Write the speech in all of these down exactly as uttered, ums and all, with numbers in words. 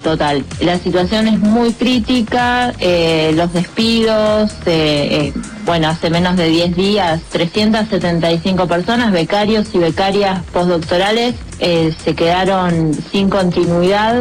total. La situación es muy crítica, eh, los despidos, eh, eh, bueno, hace menos de diez días, trescientas setenta y cinco personas, becarios y becarias postdoctorales, eh, se quedaron sin continuidad.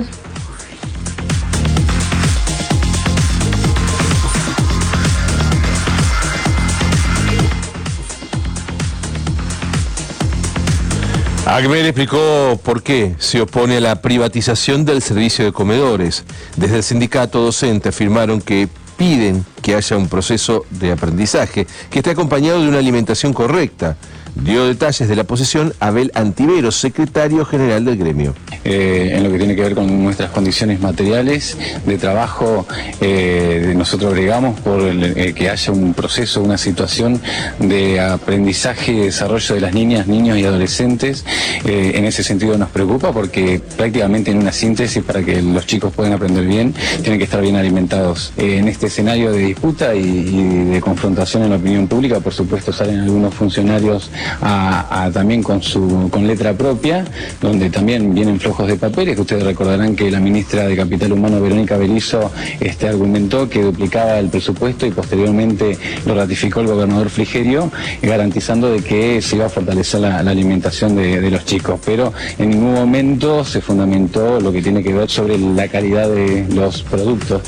Agmer explicó por qué se opone a la privatización del servicio de comedores. Desde el sindicato docente afirmaron que piden que haya un proceso de aprendizaje que esté acompañado de una alimentación correcta. Dio detalles de la posición Abel Antiveros, secretario general del gremio. Eh, en lo que tiene que ver con nuestras condiciones materiales de trabajo, eh, nosotros bregamos por el, eh, que haya un proceso, una situación de aprendizaje y desarrollo de las niñas, niños y adolescentes. Eh, en ese sentido nos preocupa porque prácticamente en una síntesis, para que los chicos puedan aprender bien, tienen que estar bien alimentados. Eh, en este escenario de disputa y, y de confrontación en la opinión pública, por supuesto salen algunos funcionarios A, a también con su con letra propia, donde también vienen flojos de papeles, que ustedes recordarán que la ministra de Capital Humano, Verónica Berizo, este, argumentó que duplicaba el presupuesto y posteriormente lo ratificó el gobernador Frigerio, garantizando de que se iba a fortalecer la, la alimentación de, de los chicos, pero en ningún momento se fundamentó lo que tiene que ver sobre la calidad de los productos.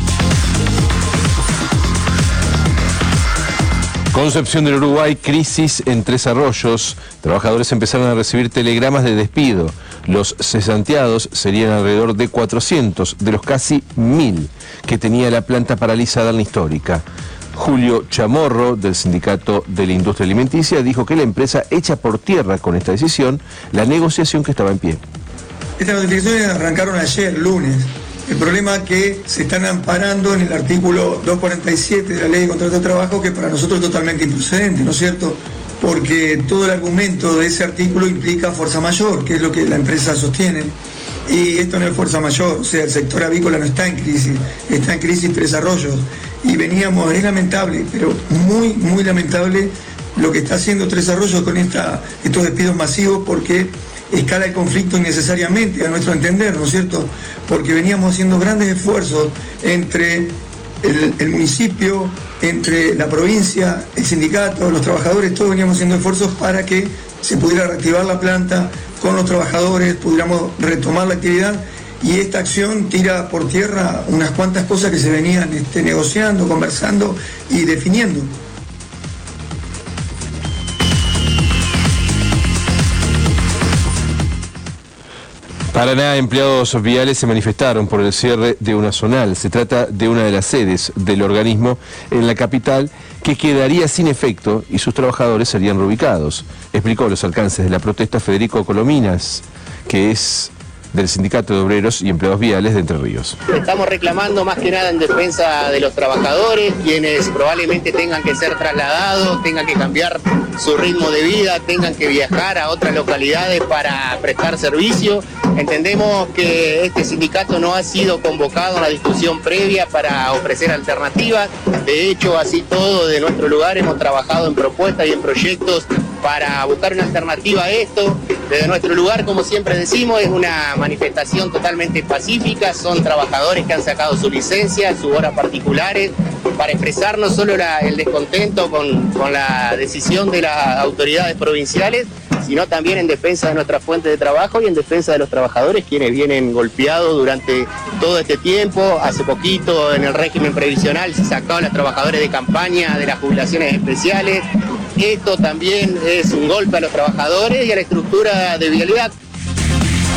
Concepción del Uruguay, crisis en Tres Arroyos. Trabajadores empezaron a recibir telegramas de despido. Los cesanteados serían alrededor de cuatrocientos de los casi mil que tenía la planta paralizada en la histórica. Julio Chamorro, del Sindicato de la Industria Alimenticia, dijo que la empresa echa por tierra con esta decisión la negociación que estaba en pie. Estas notificaciones arrancaron ayer, lunes. El problema es que se están amparando en el artículo doscientos cuarenta y siete de la Ley de Contrato de Trabajo, que para nosotros es totalmente improcedente, ¿no es cierto? Porque todo el argumento de ese artículo implica fuerza mayor, que es lo que la empresa sostiene. Y esto no es fuerza mayor, o sea, el sector avícola no está en crisis, está en crisis Tres Arroyos. Y veníamos, es lamentable, pero muy, muy lamentable lo que está haciendo Tres Arroyos con esta, estos despidos masivos, porque escala el conflicto innecesariamente, a nuestro entender, ¿no es cierto? Porque veníamos haciendo grandes esfuerzos entre el, el municipio, entre la provincia, el sindicato, los trabajadores, todos veníamos haciendo esfuerzos para que se pudiera reactivar la planta con los trabajadores, pudiéramos retomar la actividad, y esta acción tira por tierra unas cuantas cosas que se venían este, negociando, conversando y definiendo. Paraná, empleados viales se manifestaron por el cierre de una zonal. Se trata de una de las sedes del organismo en la capital que quedaría sin efecto y sus trabajadores serían reubicados. Explicó los alcances de la protesta Federico Colominas, que es del Sindicato de Obreros y Empleados Viales de Entre Ríos. Estamos reclamando más que nada en defensa de los trabajadores, quienes probablemente tengan que ser trasladados, tengan que cambiar su ritmo de vida, tengan que viajar a otras localidades para prestar servicio. Entendemos que este sindicato no ha sido convocado a una discusión previa para ofrecer alternativas. De hecho, así todo, de nuestro lugar hemos trabajado en propuestas y en proyectos para buscar una alternativa a esto. Desde nuestro lugar, como siempre decimos, es una manifestación totalmente pacífica. Son trabajadores que han sacado su licencia, sus horas particulares, para expresar no solo la, el descontento con, con la decisión de las autoridades provinciales, sino también en defensa de nuestra fuente de trabajo y en defensa de los trabajadores, quienes vienen golpeados durante todo este tiempo. Hace poquito, en el régimen previsional, se sacaron a los trabajadores de campaña de las jubilaciones especiales. Esto también es un golpe a los trabajadores y a la estructura de vialidad.